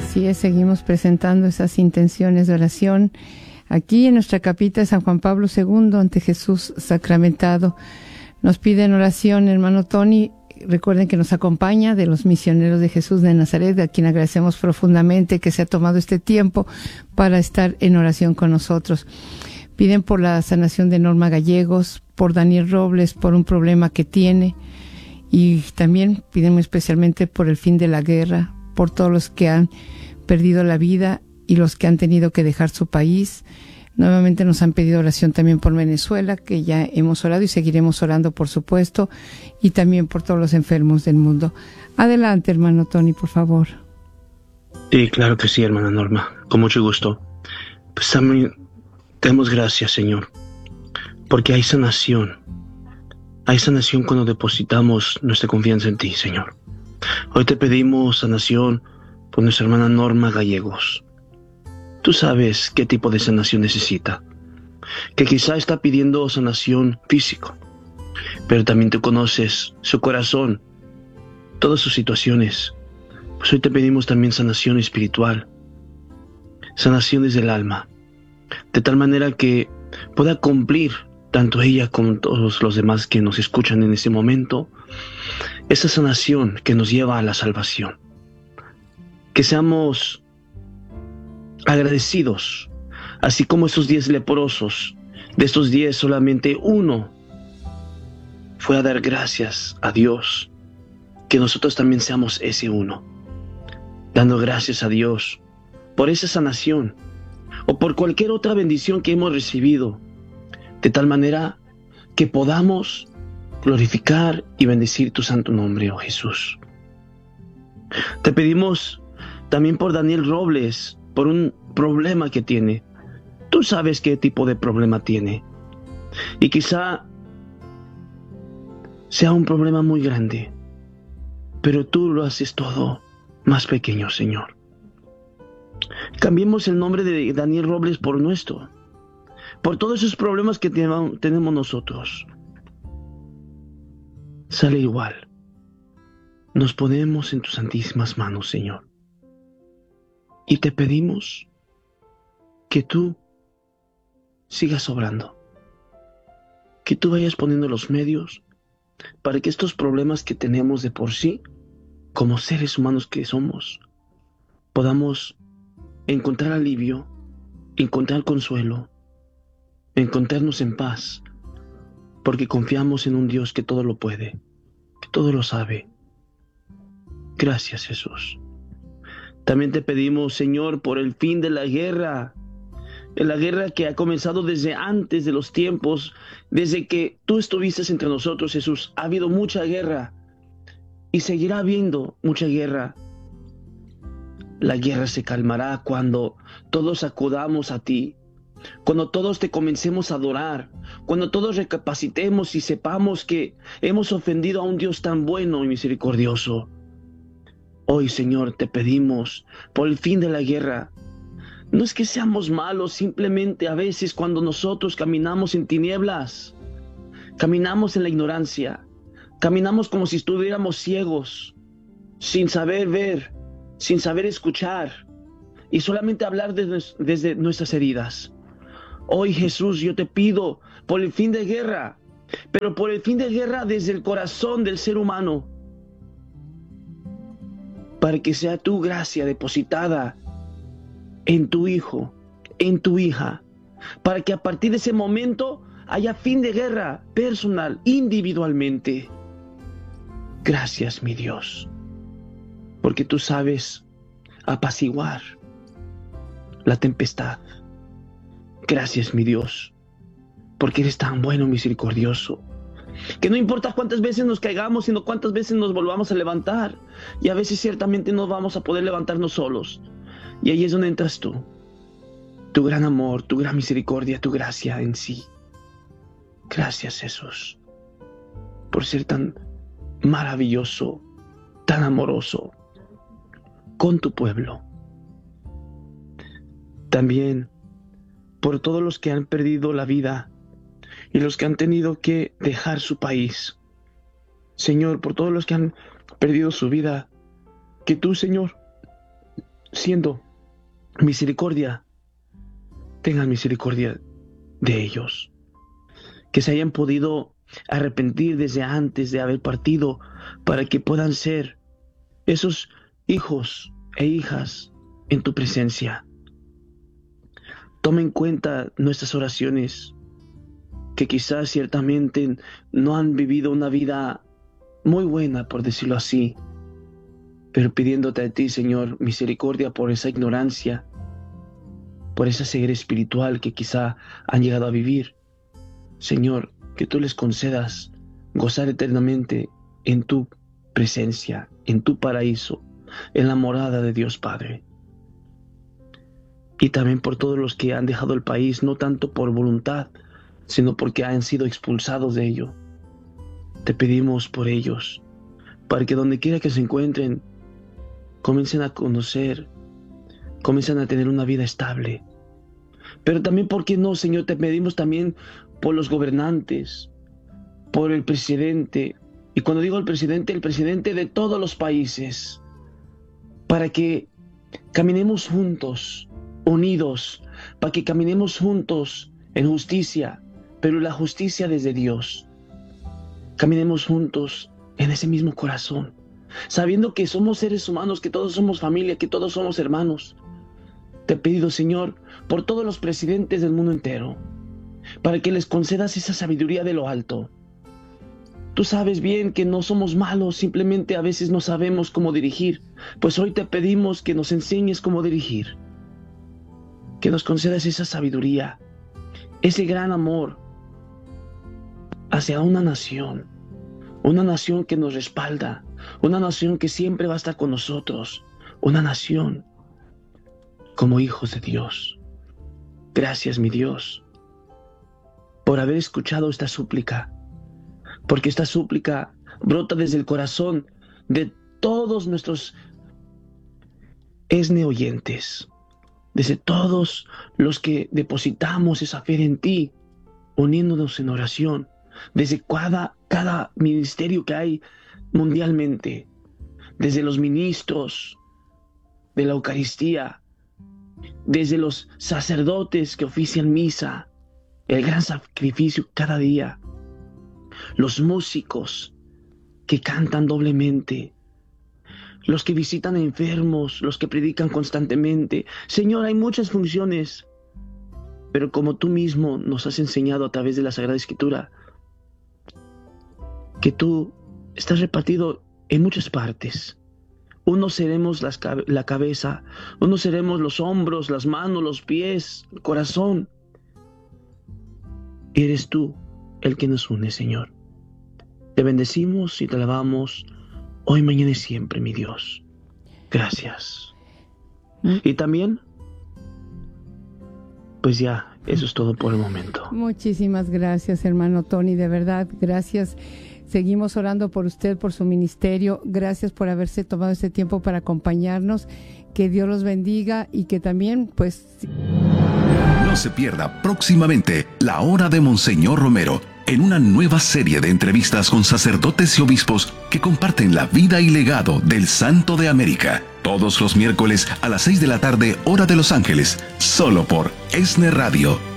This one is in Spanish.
Así es, seguimos presentando esas intenciones de oración aquí en nuestra capilla de San Juan Pablo II ante Jesús sacramentado. Nos piden oración, hermano Tony. Recuerden que nos acompaña de los misioneros de Jesús de Nazaret, a quien agradecemos profundamente que se ha tomado este tiempo para estar en oración con nosotros. Piden por la sanación de Norma Gallegos, por Daniel Robles, por un problema que tiene, y también piden muy especialmente por el fin de la guerra, por todos los que han perdido la vida y los que han tenido que dejar su país. Nuevamente nos han pedido oración también por Venezuela, que ya hemos orado y seguiremos orando, por supuesto, y también por todos los enfermos del mundo. Adelante, hermano Tony, por favor. Sí, claro que sí, hermana Norma, con mucho gusto. Pues también damos gracias, Señor, porque hay sanación. Hay sanación cuando depositamos nuestra confianza en ti, Señor. Hoy te pedimos sanación por nuestra hermana Norma Gallegos. Tú sabes qué tipo de sanación necesita, que quizá está pidiendo sanación física, pero también tú conoces su corazón, todas sus situaciones. Pues hoy te pedimos también sanación espiritual, sanación desde el alma, de tal manera que pueda cumplir tanto ella como todos los demás que nos escuchan en este momento, esa sanación que nos lleva a la salvación. Que seamos agradecidos, así como esos 10 leprosos. De estos 10 solamente uno fue a dar gracias a Dios. Que nosotros también seamos ese uno, dando gracias a Dios por esa sanación o por cualquier otra bendición que hemos recibido, de tal manera que podamos glorificar y bendecir tu santo nombre, oh Jesús. Te pedimos también por Daniel Robles, por un problema que tiene. Tú sabes qué tipo de problema tiene. Y quizá sea un problema muy grande, pero tú lo haces todo más pequeño, Señor. Cambiemos el nombre de Daniel Robles por nuestro, por todos esos problemas que tenemos nosotros. Sale igual. Nos ponemos en tus santísimas manos, Señor. Y te pedimos que tú sigas obrando, que tú vayas poniendo los medios para que estos problemas que tenemos de por sí, como seres humanos que somos, podamos encontrar alivio, encontrar consuelo, encontrarnos en paz, porque confiamos en un Dios que todo lo puede, que todo lo sabe. Gracias, Jesús. También te pedimos, Señor, por el fin de la guerra que ha comenzado desde antes de los tiempos, desde que tú estuviste entre nosotros, Jesús. Ha habido mucha guerra y seguirá habiendo mucha guerra. La guerra se calmará cuando todos acudamos a ti, cuando todos te comencemos a adorar, cuando todos recapacitemos y sepamos que hemos ofendido a un Dios tan bueno y misericordioso. Hoy, Señor, te pedimos por el fin de la guerra. No es que seamos malos, simplemente a veces cuando nosotros caminamos en tinieblas, caminamos en la ignorancia, caminamos como si estuviéramos ciegos, sin saber ver, sin saber escuchar y solamente hablar desde nuestras heridas. Hoy, Jesús, yo te pido por el fin de guerra, pero por el fin de guerra desde el corazón del ser humano, para que sea tu gracia depositada en tu hijo, en tu hija, para que a partir de ese momento haya fin de guerra personal, individualmente. Gracias, mi Dios, porque tú sabes apaciguar la tempestad. Gracias, mi Dios, porque eres tan bueno, misericordioso, que no importa cuántas veces nos caigamos, sino cuántas veces nos volvamos a levantar. Y a veces ciertamente no vamos a poder levantarnos solos. Y ahí es donde entras tú. Tu gran amor, tu gran misericordia, tu gracia en sí. Gracias, Jesús, por ser tan maravilloso, tan amoroso con tu pueblo. También por todos los que han perdido la vida y los que han tenido que dejar su país. Señor, por todos los que han perdido su vida, que tú, Señor, siendo misericordia, tengan misericordia de ellos, que se hayan podido arrepentir desde antes de haber partido, para que puedan ser esos hijos e hijas en tu presencia. Toma en cuenta nuestras oraciones, que quizás ciertamente no han vivido una vida muy buena, por decirlo así, pero pidiéndote a ti, Señor, misericordia por esa ignorancia, por esa ceguera espiritual que quizá han llegado a vivir. Señor, que tú les concedas gozar eternamente en tu presencia, en tu paraíso, en la morada de Dios Padre. Y también por todos los que han dejado el país, no tanto por voluntad, sino porque han sido expulsados de ello. Te pedimos por ellos, para que donde quiera que se encuentren, comiencen a conocer, comiencen a tener una vida estable. Pero también, ¿por qué no, Señor? Te pedimos también por los gobernantes, por el presidente, y cuando digo el presidente de todos los países, para que caminemos juntos, unidos, para que caminemos juntos en justicia, pero la justicia desde Dios. Caminemos juntos en ese mismo corazón, sabiendo que somos seres humanos, que todos somos familia, que todos somos hermanos. Te he pedido, Señor, por todos los presidentes del mundo entero, para que les concedas esa sabiduría de lo alto. Tú sabes bien que no somos malos, simplemente a veces no sabemos cómo dirigir. Pues hoy te pedimos que nos enseñes cómo dirigir, que nos concedas esa sabiduría, ese gran amor hacia una nación que nos respalda, una nación que siempre va a estar con nosotros, una nación como hijos de Dios. Gracias, mi Dios, por haber escuchado esta súplica, porque esta súplica brota desde el corazón de todos nuestros oyentes, desde todos los que depositamos esa fe en ti, uniéndonos en oración, desde cada ministerio que hay mundialmente, desde los ministros de la Eucaristía, desde los sacerdotes que ofician misa, el gran sacrificio cada día, los músicos que cantan doblemente, los que visitan enfermos, los que predican constantemente. Señor, hay muchas funciones, pero como tú mismo nos has enseñado a través de la Sagrada Escritura, que tú estás repartido en muchas partes. Unos seremos la cabeza, unos seremos los hombros, las manos, los pies, el corazón. Eres tú el que nos une, Señor. Te bendecimos y te alabamos hoy, mañana y siempre, mi Dios. Gracias. Y también, pues ya, eso es todo por el momento. Muchísimas gracias, hermano Tony, de verdad, gracias. Seguimos orando por usted, por su ministerio. Gracias por haberse tomado este tiempo para acompañarnos. Que Dios los bendiga y que también, pues... No se pierda próximamente La Hora de Monseñor Romero, en una nueva serie de entrevistas con sacerdotes y obispos que comparten la vida y legado del Santo de América. Todos los miércoles a las 6 de la tarde, hora de Los Ángeles, solo por ESNE Radio.